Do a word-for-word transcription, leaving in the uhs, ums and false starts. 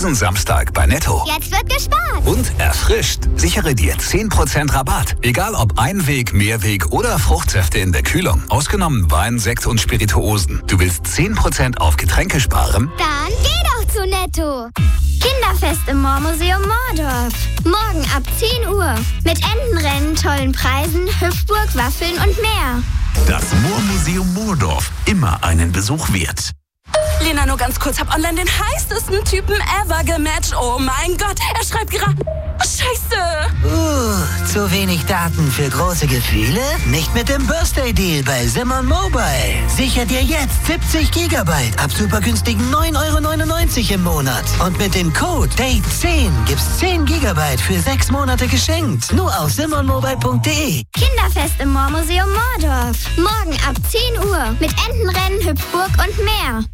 Diesen Samstag bei Netto. Jetzt wird gespart. Und erfrischt. Sichere dir zehn Prozent Rabatt. Egal ob Einweg, Mehrweg oder Fruchtsäfte in der Kühlung. Ausgenommen Wein, Sekt und Spirituosen. Du willst zehn Prozent auf Getränke sparen? Dann geh doch zu Netto. Kinderfest im Moormuseum Moordorf. Morgen ab zehn Uhr. Mit Entenrennen, tollen Preisen, Hüpfburg, Waffeln und mehr. Das Moormuseum Moordorf. Immer einen Besuch wert. Lena, nur ganz kurz, hab online den heißesten Typen ever gematcht. Oh mein Gott, er schreibt gerade... Scheiße! Uh, zu wenig Daten für große Gefühle? Nicht mit dem Birthday-Deal bei Simon Mobile. Sicher dir jetzt siebzig Gigabyte ab super günstigen neun Euro neunundneunzig im Monat. Und mit dem Code Date zehn gibt's zehn Gigabyte für sechs Monate geschenkt. Nur auf simon mobile punkt de. Kinderfest im Moormuseum Moordorf. Morgen ab zehn Uhr. Mit Entenrennen, Hüpfburg und mehr.